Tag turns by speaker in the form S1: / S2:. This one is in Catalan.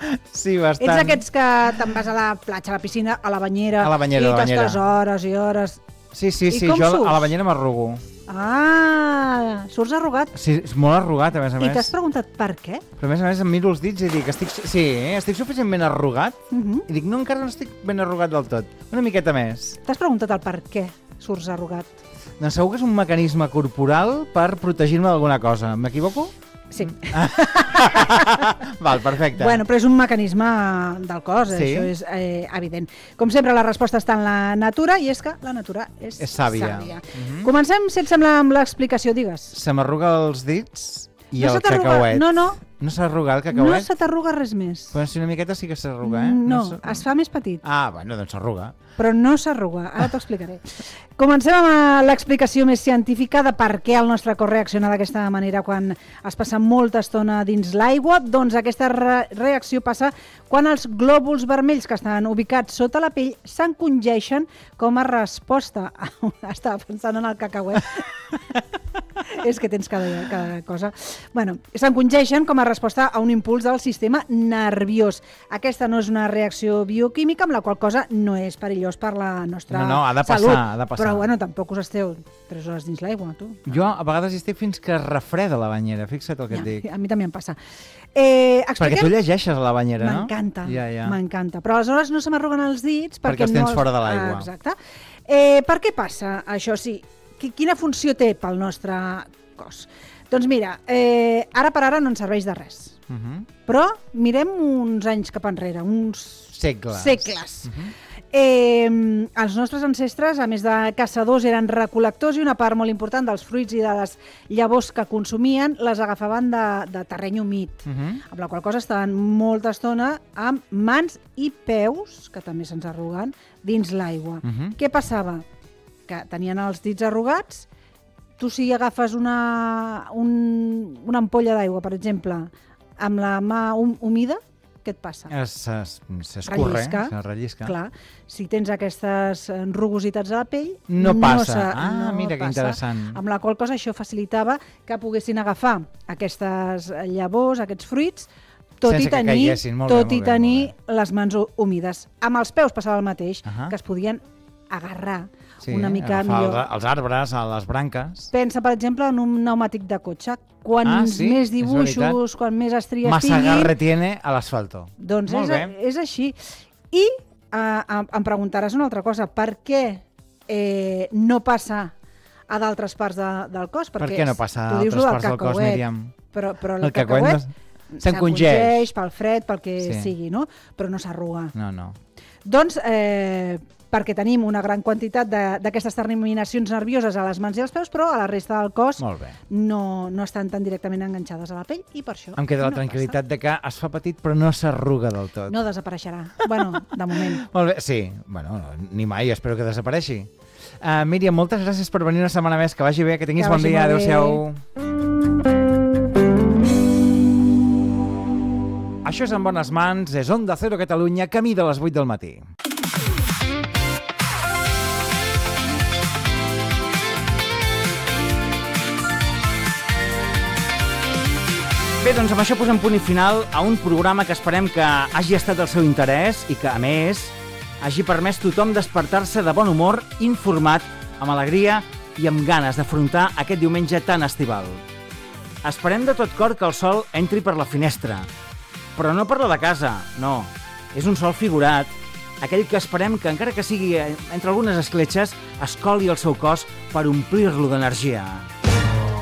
S1: Sí, bastant.
S2: Ets aquests que te'n vas a la platja, a la piscina, a la banyera, i t'estàs hores i hores.
S1: Sí, jo a la banyera m'arrugo.
S2: Ah, surts arrugat.
S1: Sí, és molt arrugat, a més a més.
S2: I t'has preguntat per què?
S1: Però a més em miro els dits i dic, estic suficientment arrugat? I dic, no, encara no estic ben arrugat del tot. Una miqueta més.
S2: T'has preguntat el per què surts arrugat?
S1: Doncs segur que és un mecanisme corporal per protegir-me d'alguna cosa. M'equivoco?
S2: Sí.
S1: Val, perfecte.
S2: Bueno, però és un mecanisme del cos,
S1: sí?
S2: Això és evident. Com sempre, la resposta està en la natura, i és que la natura és
S1: sàvia.
S2: Comencem, si et sembla, amb l'explicació, digues.
S1: Se m'arruga els dits i el cacauet. No s'arruga el cacauet?
S2: No se t'arruga res més.
S1: Però si una miqueta sí que s'arruga, eh?
S2: No, es fa més petit.
S1: Ah, bueno, doncs s'arruga.
S2: Però no s'arruga, ara t'ho explicaré. Comencem amb l'explicació més científica de per què el nostre cos reacciona d'aquesta manera quan es passa molta estona dins l'aigua. Doncs aquesta reacció passa quan els glòbuls vermells que estan ubicats sota la pell s'encongeixen com a resposta. Estava pensant en el cacauet. És que tens cada cosa. Bueno, s'encongeixen com a resposta a un impuls del sistema nerviós. Aquesta no és una reacció bioquímica, amb la qual cosa no és perillós per la nostra salut.
S1: No, ha de passar.
S2: Però bueno, tampoc us esteu 3 hores dins l'aigua, tu.
S1: Jo a vegades hi estic fins que es refreda la banyera, fixa't el que et dic.
S2: A mi també em passa.
S1: Perquè tu llegeixes a la banyera, no?
S2: M'encanta, m'encanta. Però aleshores no se m'arruguen els dits perquè
S1: els tens fora de l'aigua.
S2: Exacte. Per què passa això? Sí. Quina funció té pel nostre cos? Doncs mira, ara per ara no ens serveix de res. Però mirem uns anys cap enrere, uns segles. Els nostres ancestres, a més de caçadors, eren recol·lectors, i una part molt important dels fruits i de les llavors que consumien les agafaven de terreny humit, amb la qual cosa estaven molta estona amb mans i peus, que també se'ns arruguen, dins l'aigua. Què passava? Que tenien els dits arrugats. Tu, si agafes una ampolla d'aigua, per exemple, amb la mà humida, què et passa?
S1: S'escurre, se rellisca.
S2: Clar, si tens aquestes rugositats a la pell,
S1: no passa. Mira que interessant.
S2: Amb la qual cosa això facilitava que poguessin agafar aquestes llavors, aquests fruits, tot i tenir les mans humides. Amb els peus passava el mateix, que es podien agarrar una mica millor.
S1: Els arbres, a les branques.
S2: Pensa, per exemple, en un pneumàtic de cotxe. Quants més dibuixos, quan més estries
S1: Massa agarre tiene a l'asfalto.
S2: Doncs és així. I em preguntaràs una altra cosa. Per què no passa a d'altres parts del cos?
S1: Per què no passa a d'altres parts del cos, Míriam?
S2: Però el cacauet
S1: s'encongeix
S2: pel fred, pel que sigui, no? Però no s'arruga.
S1: No.
S2: Doncs perquè tenim una gran quantitat d'aquestes terminacions nervioses a les mans i als peus, però a la resta del cos no estan tan directament enganxades a la pell, i per això
S1: em queda la tranquil·litat de que es fa petit però no s'arruga del tot.
S2: No desapareixerà. Bueno, de moment.
S1: Molt bé, sí. Bueno, ni mai, espero que desapareixi. Míriam, moltes gràcies per venir una setmana més. Que vagi bé, que tinguis bon dia. Adéu-siau. Això és En bones mans, és Onda Cero Catalunya, camí de les 8 del matí. Bé, doncs amb això posem punt i final a un programa que esperem que hagi estat del seu interès i que, a més, hagi permès tothom despertar-se de bon humor, informat, amb alegria i amb ganes d'afrontar aquest diumenge tan estival. Esperem de tot cor que el sol entri per la finestra, però no per la de casa, no. És un sol figurat, aquell que esperem que, encara que sigui entre algunes escletxes, es coli el seu cos per omplir-lo d'energia.